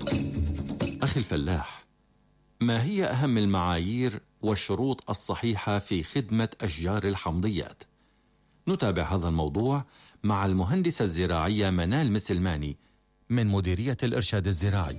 أخي الفلاح، ما هي أهم المعايير والشروط الصحيحة في خدمة أشجار الحمضيات؟ نتابع هذا الموضوع مع المهندسة الزراعية منال مسلماني من مديرية الإرشاد الزراعي.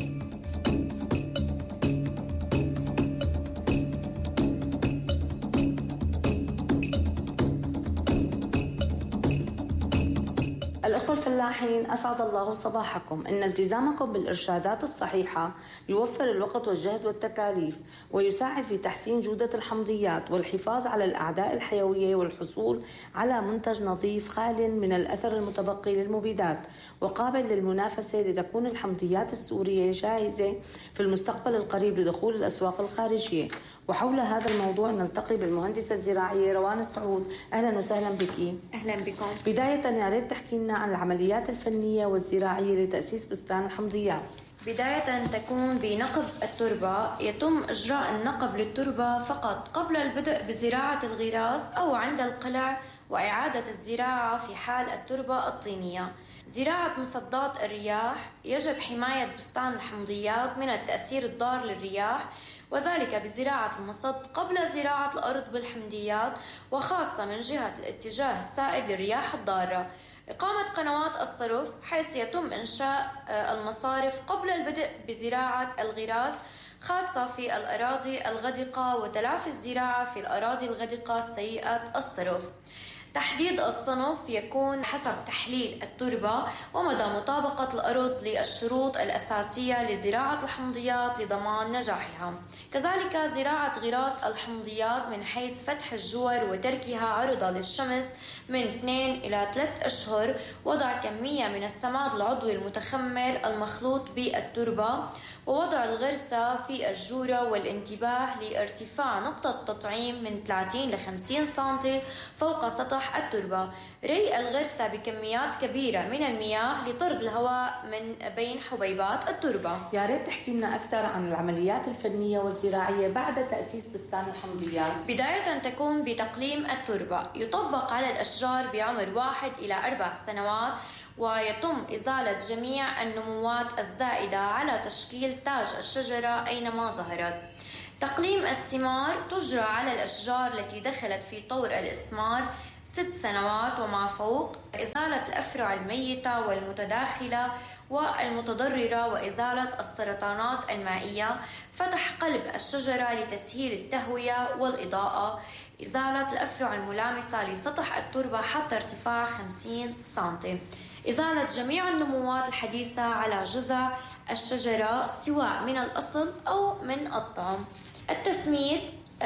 الأخوة الفلاحين، أسعد الله صباحكم. إن التزامكم بالإرشادات الصحيحة يوفر الوقت والجهد والتكاليف، ويساعد في تحسين جودة الحمضيات والحفاظ على الأعداء الحيوية والحصول على منتج نظيف خال من الأثر المتبقي للمبيدات وقابل للمنافسة، لتكون الحمضيات السورية جاهزة في المستقبل القريب لدخول الأسواق الخارجية. وحول هذا الموضوع نلتقي بالمهندسة الزراعية روان السعود. أهلا وسهلا بك. أهلا بكم. بداية يا ريت تحكي لنا عن العمليات الفنية والزراعية لتأسيس بستان الحمضيات. بداية تكون بنقب التربة. يتم إجراء النقب للتربة فقط قبل البدء بزراعة الغراس أو عند القلع، وإعادة الزراعة في حال التربة الطينية. زراعة مصدات الرياح. يجب حماية بستان الحمضيات من التأثير الضار للرياح، وذلك بزراعة المصد قبل زراعة الأرض بالحمضيات، وخاصة من جهة الاتجاه السائد للرياح الضارة. إقامة قنوات الصرف، حيث يتم إنشاء المصارف قبل البدء بزراعة الغراس، خاصة في الأراضي الغدقة، وتلافي الزراعة في الأراضي الغدقة سيئة الصرف. تحديد الصنف يكون حسب تحليل التربة ومدى مطابقة الأرض للشروط الأساسية لزراعة الحمضيات لضمان نجاحها. كذلك زراعة غراس الحمضيات من حيث فتح الجور وتركها عرضة للشمس من 2 إلى 3 أشهر، وضع كمية من السماد العضوي المتخمر المخلوط بالتربة، ووضع الغرسة في الجورة، والانتباه لارتفاع نقطة تطعيم من 30 ل 50 سم فوق سطح التربة. ري الغرسة بكميات كبيرة من المياه لطرد الهواء من بين حبيبات التربة. يا ريت تحكي لنا أكثر عن العمليات الفنية والزراعية بعد تأسيس بستان الحمضيات. بداية تكون بتقليم التربة. يطبق على الأشجار بعمر 1 إلى 4 سنوات، ويتم إزالة جميع النموات الزائدة على تشكيل تاج الشجرة أينما ظهرت. تقليم الثمار تجرى على الأشجار التي دخلت في طور الإثمار 6 سنوات وما فوق. إزالة الأفرع الميتة والمتداخلة والمتضررة، وإزالة السرطانات المائية. فتح قلب الشجرة لتسهيل التهوية والإضاءة. إزالة الأفرع الملامسة لسطح التربة حتى ارتفاع 50 سم. إزالة جميع النموات الحديثة على جذع الشجرة، سواء من الأصل أو من الطعم. التسميد.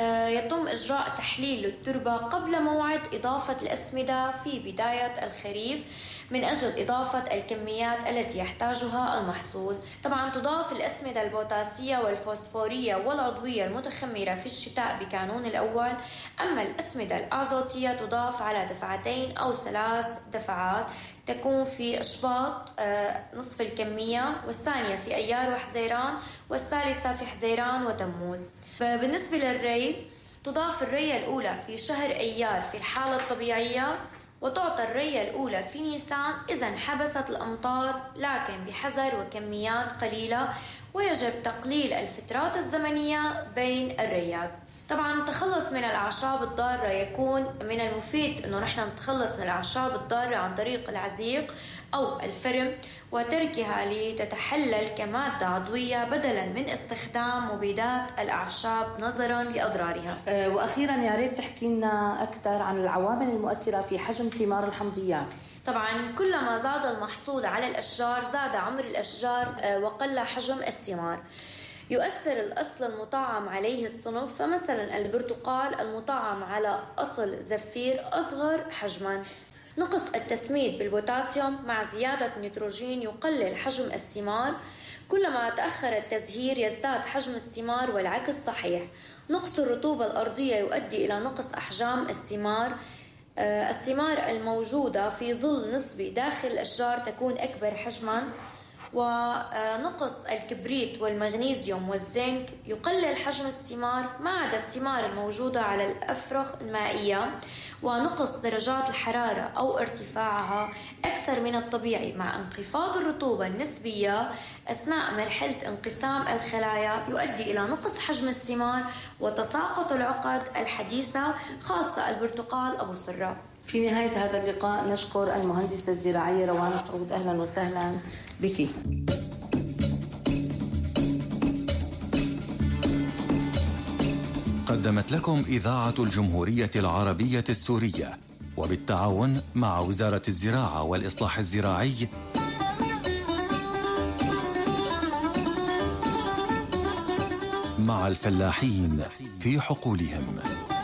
يتم إجراء تحليل للتربة قبل موعد إضافة الأسمدة في بداية الخريف، من أجل إضافة الكميات التي يحتاجها المحصول. طبعا تضاف الأسمدة البوتاسية والفوسفورية والعضوية المتخمرة في الشتاء بكانون الأول، أما الأسمدة الأزوتية تضاف على 2 أو 3 دفعات، تكون في إشباط نصف الكمية، والثانية في أيار وحزيران، والثالثة في حزيران وتموز. بالنسبة للري، تضاف الرية الأولى في شهر أيار في الحالة الطبيعية، وتعطى الرية الأولى في نيسان إذا انحبست الأمطار، لكن بحذر وكميات قليلة، ويجب تقليل الفترات الزمنية بين الريات. طبعا التخلص من الأعشاب الضارة، يكون من المفيد أنه نحن نتخلص من الأعشاب الضارة عن طريق العزيق أو الفرم، وتركها لتتحلل كمادة عضوية بدلا من استخدام مبيدات الأعشاب نظرا لأضرارها. وأخيرا يا ريت تحكي لنا أكثر عن العوامل المؤثرة في حجم ثمار الحمضيات. طبعا كلما زاد المحصول على الأشجار زاد عمر الأشجار وقل حجم الثمار. يؤثر الأصل المطعم عليه الصنف، فمثلا البرتقال المطعم على أصل زفير أصغر حجما. نقص التسميد بالبوتاسيوم مع زيادة النيتروجين يقلل حجم الثمار. كلما تأخر التزهير يزداد حجم الثمار، والعكس صحيح. نقص الرطوبة الأرضية يؤدي إلى نقص أحجام الثمار. الثمار الموجودة في ظل نسبي داخل الأشجار تكون أكبر حجما. ونقص الكبريت والمغنيسيوم والزنك يقلل حجم الثمار، ما عدا الثمار الموجودة على الأفرخ المائية. ونقص درجات الحرارة أو ارتفاعها أكثر من الطبيعي مع انخفاض الرطوبة النسبية أثناء مرحلة انقسام الخلايا يؤدي إلى نقص حجم الثمار وتساقط العقد الحديثة، خاصة البرتقال أبو سرة. في نهاية هذا اللقاء نشكر المهندسة الزراعية روان سعود، أهلا وسهلا بك. قدمت لكم إذاعة الجمهورية العربية السورية وبالتعاون مع وزارة الزراعة والإصلاح الزراعي مع الفلاحين في حقولهم.